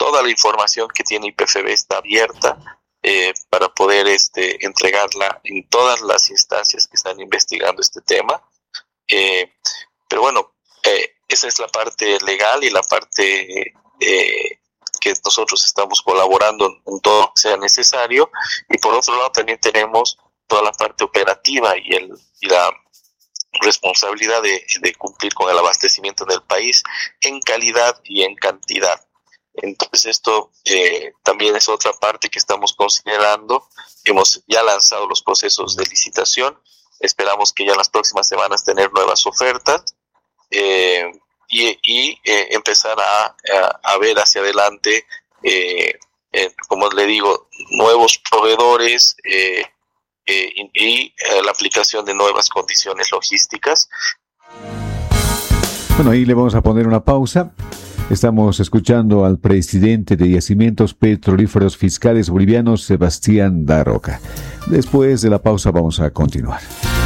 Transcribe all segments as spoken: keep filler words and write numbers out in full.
toda la información que tiene I P F B está abierta eh, para poder este, entregarla en todas las instancias que están investigando este tema. Eh, pero bueno, eh, esa es la parte legal y la parte eh, que nosotros estamos colaborando en todo lo que sea necesario. Y por otro lado también tenemos toda la parte operativa y, el, y la responsabilidad de, de cumplir con el abastecimiento del país en calidad y en cantidad. Entonces esto eh, también es otra parte que estamos considerando. Hemos ya lanzado los procesos de licitación, esperamos que ya en las próximas semanas tener nuevas ofertas eh, y, y eh, empezar a, a, a ver hacia adelante, eh, eh, como le digo, nuevos proveedores eh, eh, y, y eh, la aplicación de nuevas condiciones logísticas. Bueno, ahí le vamos a poner una pausa. Estamos escuchando al presidente de Yacimientos Petrolíferos Fiscales Bolivianos, Sebastián Daroca. Después de la pausa vamos a continuar.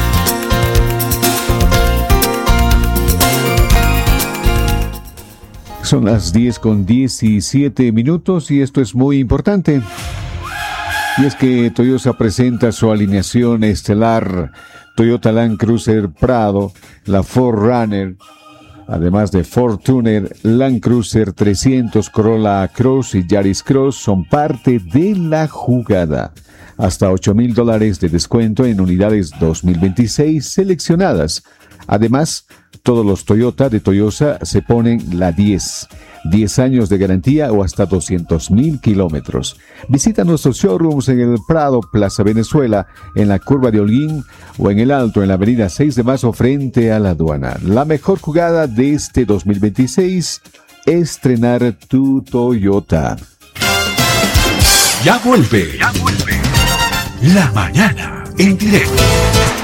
Son las diez con diecisiete minutos y esto es muy importante. Y es que Toyota presenta su alineación estelar Toyota Land Cruiser Prado, la cuatro Runner, además de Fortuner, Land Cruiser trescientos, Corolla Cross y Yaris Cross son parte de la jugada. Hasta ocho mil dólares de descuento en unidades dos mil veintiséis seleccionadas. Además, todos los Toyota de Toyosa se ponen la diez. diez años de garantía o hasta doscientos mil kilómetros. Visita nuestros showrooms en el Prado, Plaza Venezuela, en la Curva de Holguín o en el Alto, en la avenida seis de marzo frente a la aduana. La mejor jugada de este dos mil veintiséis, estrenar tu Toyota. Ya vuelve, ya vuelve. La mañana en directo.